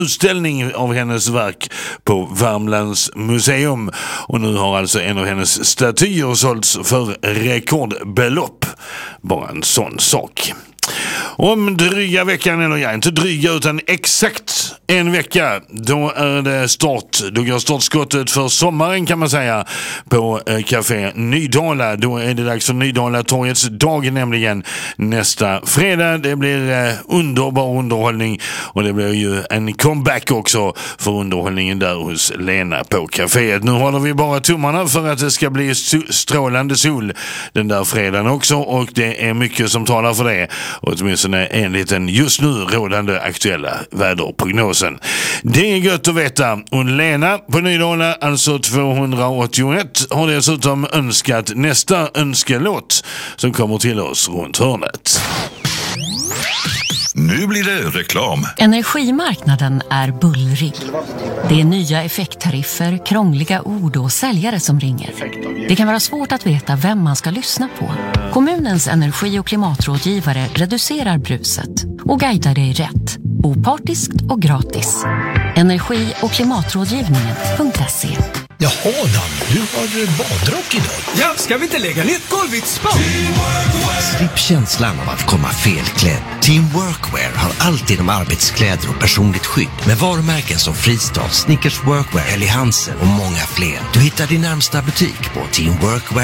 utställning av hennes verk på Värmlands museum. Och nu har alltså en av hennes statyer sålts för rekordbelopp. Bara en sån sak. Om dryga veckan, eller ja, inte dryga utan exakt en vecka, då är det start. Då går startskottet för sommaren kan man säga på Café Nydala. Då är det dags för Nydala torgets dag, nämligen nästa fredag. Det blir underbar underhållning och det blir ju en comeback också för underhållningen där hos Lena på kaféet. Nu håller vi bara tummarna för att det ska bli strålande sol den där fredagen också, och det är mycket som talar för det. Och åtminstone enligt den just nu rådande aktuella väderprognosen. Det är gött att veta. Och Lena på Nydala, alltså 281, har dessutom önskat nästa önskelåt som kommer till oss runt hörnet. Nu blir det reklam. Energimarknaden är bullrig. Det är nya effekttariffer, krångliga ord och säljare som ringer. Det kan vara svårt att veta vem man ska lyssna på. Kommunens energi- och klimatrådgivare reducerar bruset och guidar dig rätt. Opartiskt och gratis. Energi- och klimatrådgivningen.se. Jaha Dan, du har badrock idag. Ja, ska vi inte lägga ner ett golvitspann? Slipp känslan av att komma felklädd. Team Workwear har alltid de arbetskläder och personligt skydd med varumärken som Fristad, Snickers Workwear, Helly Hansen och många fler. Du hittar din närmsta butik på teamworkwear.